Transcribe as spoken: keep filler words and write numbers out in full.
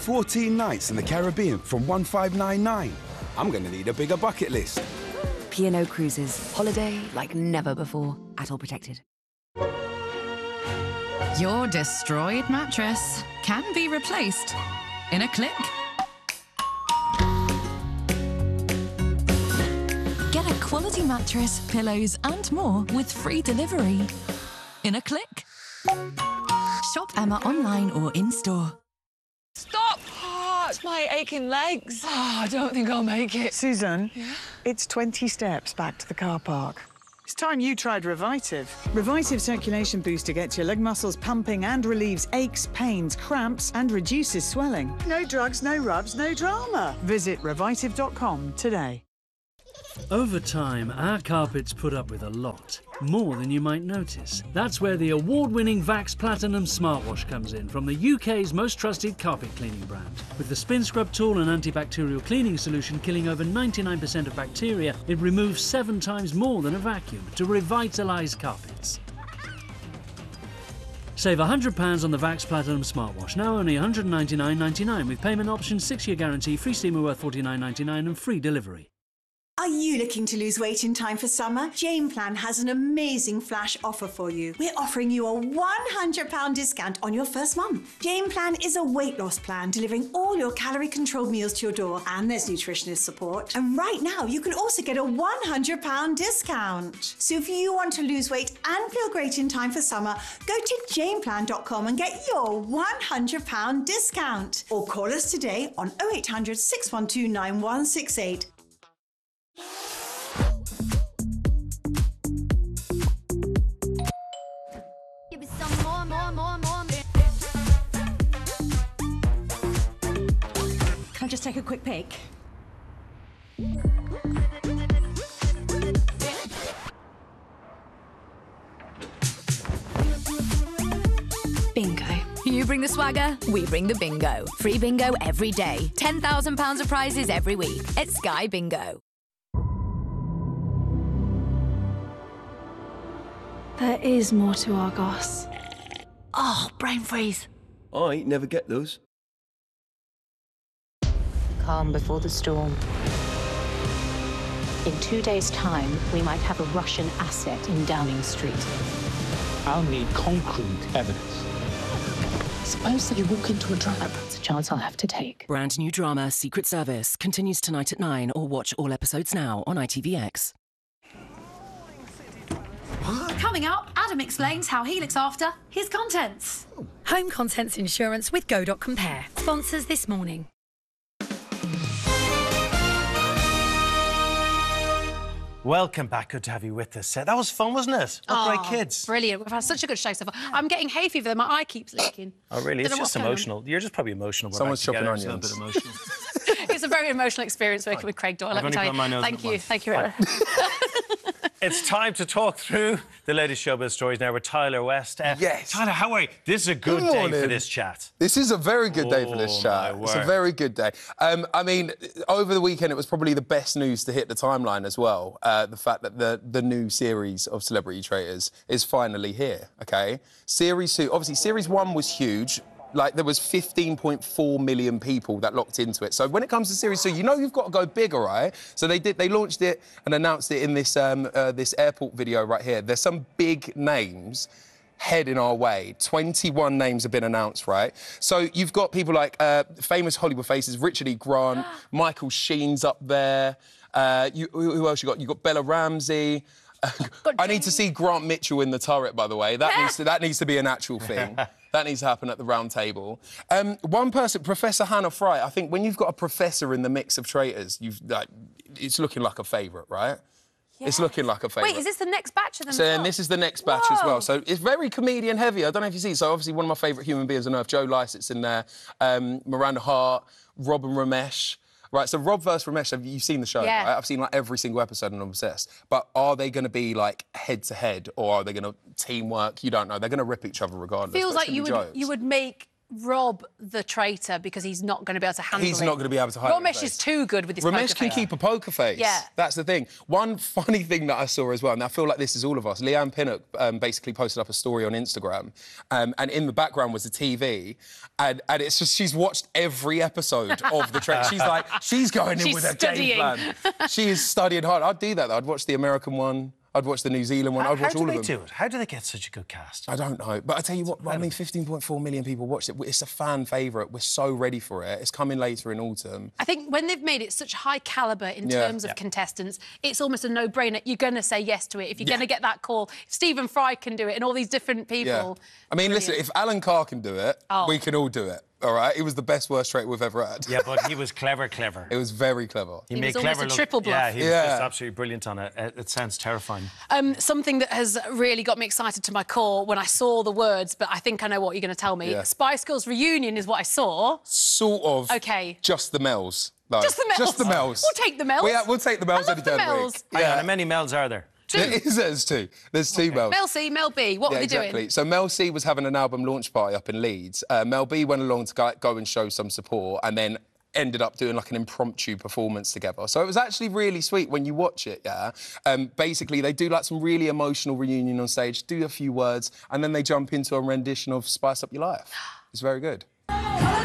fourteen nights in the Caribbean from one five nine nine. I'm gonna need a bigger bucket list. P and O Cruises. Holiday like never before. At all protected. Your destroyed mattress can be replaced in a click. Get a quality mattress, pillows and more with free delivery in a click. Shop Emma online or in-store. Stop! Oh, it's my aching legs. Oh, I don't think I'll make it. Susan, yeah? It's twenty steps back to the car park. It's time you tried Revitive. Revitive Circulation Booster gets your leg muscles pumping and relieves aches, pains, cramps and reduces swelling. No drugs, no rubs, no drama. Visit revitive dot com today. Over time, our carpets put up with a lot, more than you might notice. That's where the award-winning Vax Platinum Smartwash comes in, from the U K's most trusted carpet cleaning brand. With the Spin Scrub tool and antibacterial cleaning solution killing over ninety-nine percent of bacteria, it removes seven times more than a vacuum to revitalise carpets. Save one hundred pounds on the Vax Platinum Smartwash, now only one hundred ninety-nine ninety-nine with payment options, six-year guarantee, free steamer worth forty-nine ninety-nine and free delivery. Are you looking to lose weight in time for summer? Jane Plan has an amazing flash offer for you. We're offering you a one hundred pound discount on your first month. Jane Plan is a weight loss plan delivering all your calorie-controlled meals to your door, and there's nutritionist support. And right now, you can also get a one hundred pound discount. So if you want to lose weight and feel great in time for summer, go to jane plan dot com and get your one hundred pound discount. Or call us today on oh eight hundred, six one two, nine one six eight. Can I just take a quick peek? Bingo. You bring the swagger, we bring the bingo. Free bingo every day. ten thousand pounds of prizes every week at Sky Bingo. There is more to Argos. Oh, brain freeze. I never get those. Calm before the storm. In two days' time, we might have a Russian asset in Downing Street. I'll need concrete evidence. Suppose that you walk into a trap. That's a chance I'll have to take. Brand new drama, Secret Service, continues tonight at nine, or watch all episodes now on I T V X. Coming up, Adam explains how he looks after his contents. Home contents insurance with Go dot Compare. Sponsors this morning. Welcome back. Good to have you with us. Uh, that was fun, wasn't it? What Oh, great kids. Brilliant. We've had such a good show so far. I'm getting hay fever, though. My eye keeps leaking. Oh, really? Don't It's know just what's going on. emotional. You're just probably emotional. We're Someone's back chopping together. It's a onions. little bit emotional. It's a very emotional experience working with Craig Doyle, I've let me only tell got you. my nose Thank at you. once. Thank you very much. It's time to talk through the latest showbiz stories now with Tyler West. Uh, Yes. Tyler, how are you? This is a good, Good day for morning. this chat. This is a very good day for this Oh, chat. my It's a word. very good day. Um, I mean, over the weekend, it was probably the best news to hit the timeline as well. Uh, the fact that the, the new series of Celebrity Traitors is finally here, OK? Series two, obviously, Series one was huge. Like, there was fifteen point four million people that locked into it. So when it comes to Series two, you know you've got to go bigger, right? So they did. They launched it and announced it in this, um, uh, this airport video right here. There's some big names heading our way. twenty-one names have been announced, right? So you've got people like uh, famous Hollywood faces, Richard E. Grant, Michael Sheen's up there. Uh, you, who else you got? You got Bella Ramsey. I need to see Grant Mitchell in the turret, by the way. That needs to, that needs to be an actual thing. That needs to happen at the round table. Um, one person, Professor Hannah Fry. I think when you've got a professor in the mix of traitors, you've like, it's looking like a favourite, right? Yes. It's looking like a favourite. Wait, is this the next batch of them? So as then well? this is the next batch Whoa. as well. So it's very comedian heavy. I don't know if you see. So obviously one of my favourite human beings on earth, Joe Lycett's in there, um, Miranda Hart, Robin Ramesh. Right, so Rob versus Ramesh, have you seen the show? Yeah. Right? I've seen like every single episode and I'm obsessed. But are they going to be like head to head or are they going to teamwork? You don't know. They're going to rip each other regardless. Feels But it like should you be would jokes. you would make rob the traitor because he's not going to be able to handle He's it. not going to be able to hide Ramesh his is face. too good with his poker Ramesh can face. keep a poker face. Yeah. That's the thing. One funny thing that I saw as well, and I feel like this is all of us, Leanne Pinnock um, basically posted up a story on Instagram, um, and in the background was a T V, and, and it's just, she's watched every episode of the trailer. She's like, she's going in She's with a studying. game plan. She is studying hard. I'd do that, though. I'd watch the American one. I'd watch the New Zealand one. How, I'd watch how all do of they them. do it? How do they get such a good cast? I don't know. But I tell you what, I mean, fifteen point four million people watched it. It's a fan favourite. We're so ready for it. It's coming later in autumn. I think when they've made it such high calibre in Yeah. terms of Yeah. contestants, it's almost a no-brainer. You're going to say yes to it. If you're Yeah. going to get that call, Stephen Fry can do it and all these different people. Yeah. I mean, listen, if Alan Carr can do it, Oh. we can all do it. All right? It was the best worst trade we've ever had. Yeah, but he was clever, clever. It was very clever. He, He made was almost clever a look- triple bluff. Yeah, he was Yeah. just absolutely brilliant on it. It, it sounds terrifying. Um, something that has really got me excited to my core when I saw the words, but I think I know what you're going to tell me. Yeah. Spice Girls reunion is what I saw. Sort of. OK. Just the Mel's. though. Just the Mel's? Just the Mel's. We'll take the Mel's. We, we'll take the Mel's I any love the day of the Mel's. week. Hang on, how many Mel's are there? There is, there's two. There's two Mel's. Mel C, Mel B, what yeah, were they exactly. doing? So Mel C was having an album launch party up in Leeds. Uh, Mel B went along to go, go and show some support, and then ended up doing like an impromptu performance together. So it was actually really sweet when you watch it, yeah? Um, basically, they do like some really emotional reunion on stage, do a few words, and then they jump into a rendition of Spice Up Your Life. It's very good.